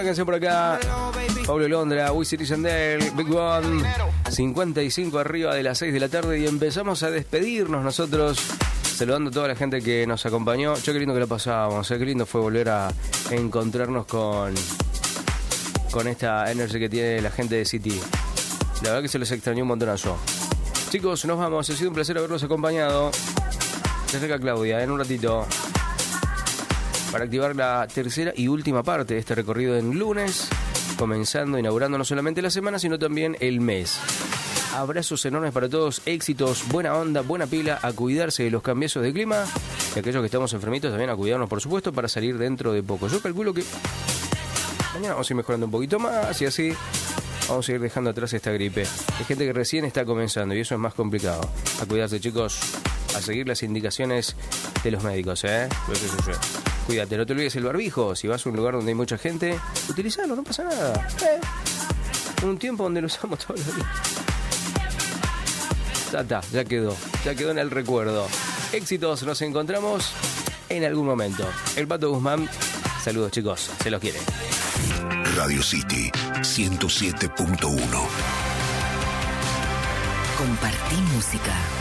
Canción por acá, Pablo Londra, Wisin y Yandel, Big One, 55 arriba de las 6 de la tarde y empezamos a despedirnos nosotros, saludando a toda la gente que nos acompañó. Qué lindo que lo pasábamos, qué lindo fue volver a encontrarnos con esta energy que tiene la gente de City. La verdad que se les extrañó un montonazo. Chicos, nos vamos, ha sido un placer haberlos acompañado. Se acerca Claudia en un ratito para activar la tercera y última parte de este recorrido en lunes, comenzando, inaugurando no solamente la semana, sino también el mes. Abrazos enormes para todos, éxitos, buena onda, buena pila, a cuidarse de los cambios de clima y aquellos que estamos enfermitos también a cuidarnos, por supuesto, para salir dentro de poco. Yo calculo que mañana vamos a ir mejorando un poquito más y así vamos a ir dejando atrás esta gripe. Hay gente que recién está comenzando y eso es más complicado. A cuidarse, chicos, a seguir las indicaciones de los médicos, Cuídate, no te olvides el barbijo. Si vas a un lugar donde hay mucha gente, utilízalo, no pasa nada. Un tiempo donde lo usamos todos los días. Ya quedó en el recuerdo. Éxitos, nos encontramos en algún momento. El Pato Guzmán, saludos chicos, se los quiere. Radio City 107.1. Compartí música.